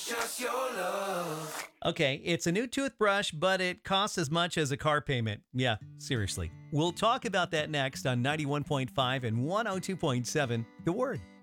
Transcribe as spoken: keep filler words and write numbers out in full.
Just your love. Okay, it's a new toothbrush, but it costs as much as a car payment. Yeah, seriously. We'll talk about that next on ninety-one point five and one oh two point seven The Word.